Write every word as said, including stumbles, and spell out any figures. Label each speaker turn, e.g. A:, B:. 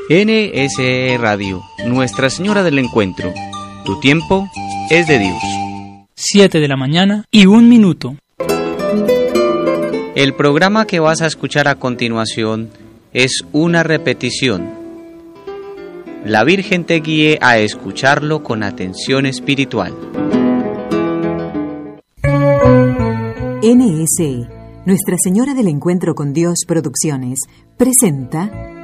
A: N S E Radio, Nuestra Señora del Encuentro. Tu tiempo es de Dios.
B: Siete de la mañana y un minuto.
A: El programa que vas a escuchar a continuación es una repetición. La Virgen te guíe a escucharlo con atención espiritual.
C: N S E, Nuestra Señora del Encuentro con Dios Producciones, presenta